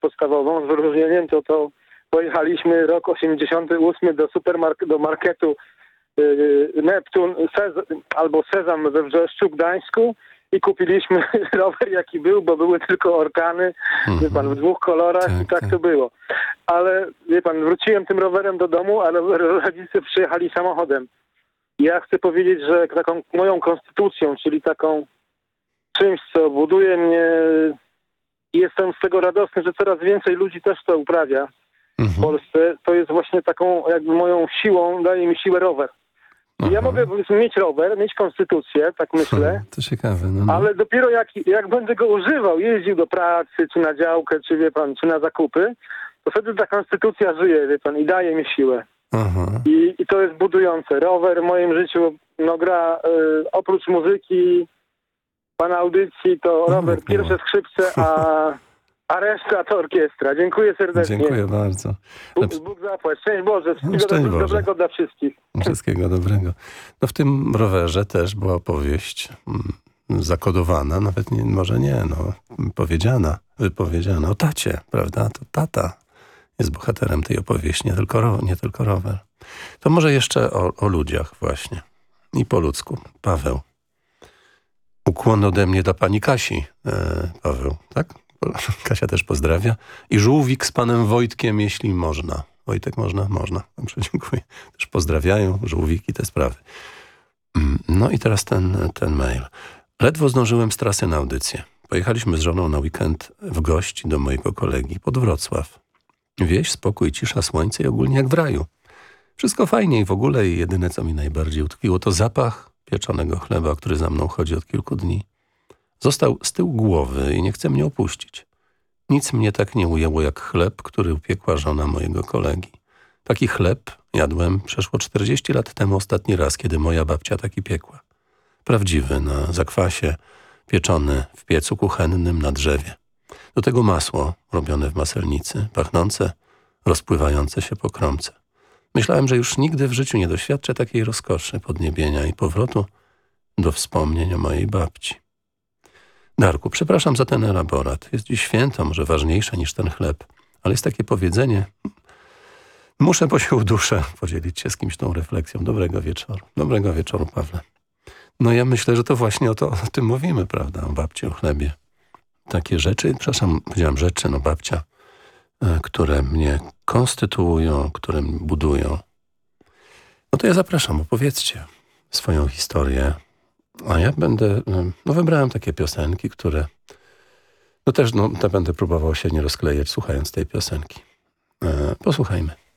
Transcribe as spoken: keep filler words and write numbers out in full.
podstawową z wyróżnieniem, to to pojechaliśmy rok osiemdziesiąty ósmy do supermarketu, do marketu yy, Neptun Sez albo Sezam we Wrzeszczu, Gdańsku i kupiliśmy rower jaki był, bo były tylko orkany, mm-hmm. wie pan, w dwóch kolorach tak, i tak, tak to było. Ale wie pan, wróciłem tym rowerem do domu, ale rodzice przyjechali samochodem. I ja chcę powiedzieć, że taką moją konstytucją, czyli taką czymś, co buduje mnie i jestem z tego radosny, że coraz więcej ludzi też to uprawia mhm. w Polsce. To jest właśnie taką jakby moją siłą, daje mi siłę rower. I ja mogę mieć rower, mieć konstytucję, tak myślę. Hmm, to ciekawe. No, no. Ale dopiero jak, jak będę go używał, jeździł do pracy, czy na działkę, czy wie pan, czy na zakupy, to wtedy ta konstytucja żyje, wie pan, i daje mi siłę. Aha. I, I to jest budujące. Rower w moim życiu no, gra y, oprócz muzyki, pana audycji, to no, rower, no. pierwsze skrzypce, a, a reszta to orkiestra. Dziękuję serdecznie. Dziękuję bardzo. Bóg, Bóg zapłać. Szczęść Boże. Wszystkiego no, szczęść do, Boże. dobrego dla wszystkich. Wszystkiego dobrego. No w tym rowerze też była opowieść mm, zakodowana, nawet nie, może nie, no powiedziana, wypowiedziana o tacie, prawda? To tata jest bohaterem tej opowieści, nie tylko, ro, nie tylko rower. To może jeszcze o, o ludziach właśnie. I po ludzku. Paweł. Ukłon ode mnie dla pani Kasi. E, Paweł, tak? Kasia też pozdrawia. I żółwik z panem Wojtkiem, jeśli można. Wojtek, można? Można. Dobrze, dziękuję. Też pozdrawiają żółwiki, te sprawy. No i teraz ten, ten mail. Ledwo zdążyłem z trasy na audycję. Pojechaliśmy z żoną na weekend w gości do mojego kolegi pod Wrocław. Wieś, spokój, cisza, słońce i ogólnie jak w raju. Wszystko fajnie i w ogóle i jedyne, co mi najbardziej utkwiło, to zapach pieczonego chleba, który za mną chodzi od kilku dni. Został z tyłu głowy i nie chce mnie opuścić. Nic mnie tak nie ujęło jak chleb, który upiekła żona mojego kolegi. Taki chleb jadłem przeszło czterdzieści lat temu ostatni raz, kiedy moja babcia taki piekła. Prawdziwy, na zakwasie, pieczony w piecu kuchennym na drzewie. Do tego masło robione w maselnicy, pachnące, rozpływające się po kromce. Myślałem, że już nigdy w życiu nie doświadczę takiej rozkoszy, podniebienia i powrotu do wspomnień o mojej babci. Darku, przepraszam za ten elaborat. Jest dziś święto, może ważniejsze niż ten chleb, ale jest takie powiedzenie. Muszę, bo się uduszę, podzielić się z kimś tą refleksją. Dobrego wieczoru. Dobrego wieczoru, Pawle. No ja myślę, że to właśnie o, to, o tym mówimy, prawda? O babci, o chlebie. Takie rzeczy, przepraszam, powiedziałem rzeczy, no babcia, które mnie konstytuują, które mnie budują. No to ja zapraszam, opowiedzcie swoją historię. A ja będę, no wybrałem takie piosenki, które, no też, no to będę próbował się nie rozklejać słuchając tej piosenki. E, posłuchajmy.